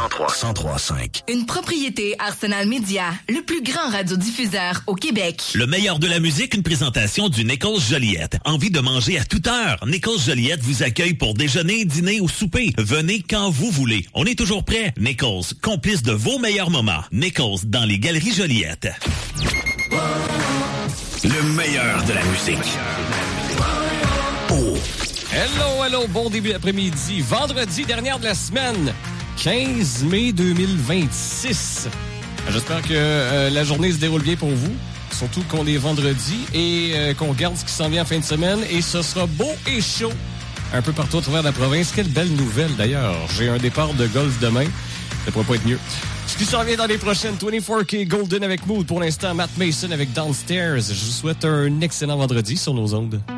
103.5. Une propriété Arsenal Media, le plus grand radiodiffuseur au Québec. Le meilleur de la musique, une présentation du Nichols Joliette. Envie de manger à toute heure? Nichols Joliette vous accueille pour déjeuner, dîner ou souper. Venez quand vous voulez. On est toujours prêt. Nichols, complice de vos meilleurs moments. Nichols, dans les Galeries Joliette. Le meilleur de la musique. Hello, bon début d'après-midi. Vendredi, dernière de la semaine, 15 mai 2026. J'espère que la journée se déroule bien pour vous, surtout qu'on est vendredi et qu'on regarde ce qui s'en vient en fin de semaine. Et ce sera beau et chaud un peu partout à travers la province. Quelle belle nouvelle d'ailleurs. J'ai un départ de golf demain. Ça pourrait pas être mieux. Ce qui s'en vient dans les prochaines, 24K Golden avec Mood. Pour l'instant, Matt Mason avec Downstairs. Je vous souhaite un excellent vendredi sur nos ondes.